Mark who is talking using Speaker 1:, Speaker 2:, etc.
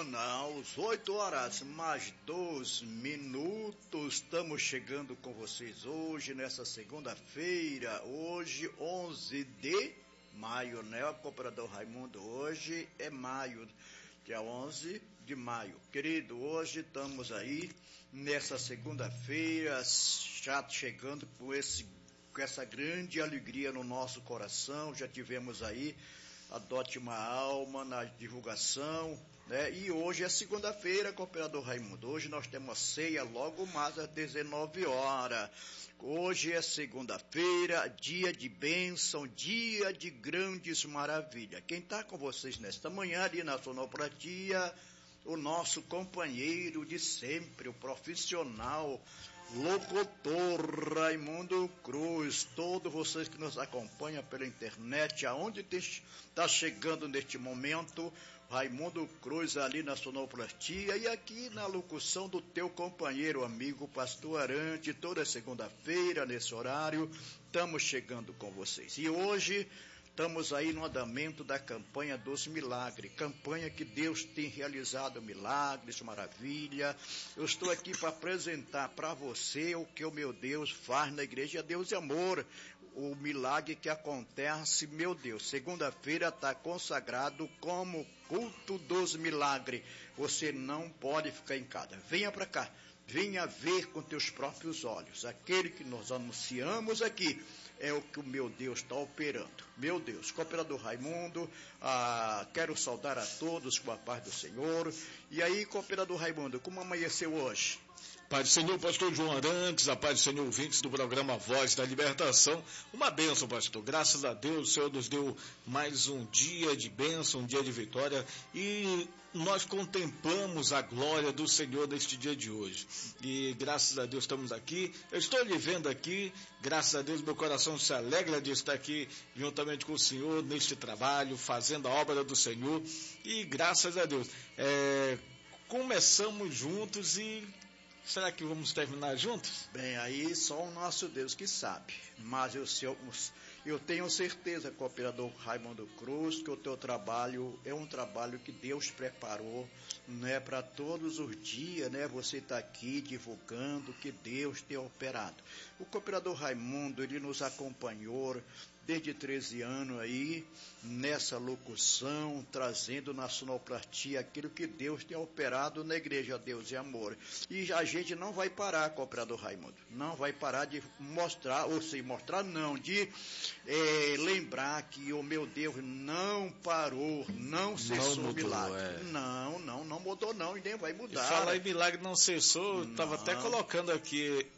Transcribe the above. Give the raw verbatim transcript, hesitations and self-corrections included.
Speaker 1: Nacional, às oito horas mais dois minutos. Estamos chegando com vocês hoje, nessa segunda-feira, hoje, onze de maio, né? O cooperador Raimundo, hoje é maio, dia onze de maio. Querido, hoje estamos aí, nessa segunda-feira, já chegando com, esse, com essa grande alegria no nosso coração. Já tivemos aí Adote uma Alma na divulgação, né? E hoje é segunda-feira, cooperador Raimundo. Hoje nós temos ceia logo mais às dezenove horas. Hoje é segunda-feira, dia de bênção, dia de grandes maravilhas. Quem está com vocês nesta manhã ali na Sonoplatia, o nosso companheiro de sempre, o profissional, locutor Raimundo Cruz. Todos vocês que nos acompanham pela internet, aonde está chegando neste momento, Raimundo Cruz ali na sonoplastia e aqui na locução do teu companheiro, amigo Pastor Arante, toda segunda-feira nesse horário, estamos chegando com vocês. E hoje estamos aí no andamento da campanha dos milagres, campanha que Deus tem realizado milagres, maravilha. Eu estou aqui para apresentar para você o que o meu Deus faz na igreja Deus e Amor, o milagre que acontece, meu Deus. Segunda-feira está consagrado como culto dos milagres. Você não pode ficar em casa. Venha para cá, venha ver com teus próprios olhos. Aquele que nós anunciamos aqui é o que o meu Deus está operando. Meu Deus, cooperador Raimundo, ah, quero saudar a todos com a paz do Senhor. E aí, cooperador Raimundo, como amanheceu hoje?
Speaker 2: Pai do Senhor, pastor João Arantes, a paz do Senhor, ouvintes do programa Voz da Libertação. Uma bênção, pastor. Graças a Deus, o Senhor nos deu mais um dia de bênção, um dia de vitória, e nós contemplamos a glória do Senhor neste dia de hoje. E graças a Deus estamos aqui. Eu estou lhe vendo aqui, graças a Deus meu coração se alegra de estar aqui juntamente com o Senhor neste trabalho, fazendo a obra do Senhor. E graças a Deus, é, começamos juntos e será que vamos terminar juntos?
Speaker 1: Bem, aí só o nosso Deus que sabe. Mas eu, eu tenho certeza, cooperador Raimundo Cruz, que o teu trabalho é um trabalho que Deus preparou, né, para todos os dias, né? Você está aqui divulgando que Deus tem operado. O cooperador Raimundo, ele nos acompanhou desde treze anos aí, nessa locução, trazendo na sonoplastia aquilo que Deus tem operado na igreja Deus e Amor. E a gente não vai parar, cooperador Raimundo, não vai parar de mostrar, ou sem mostrar não, de é, lembrar que o meu Deus não parou, não cessou o milagre. É. Não, não, não mudou não, e nem vai mudar.
Speaker 2: E falar em milagre não cessou, eu estava até colocando aqui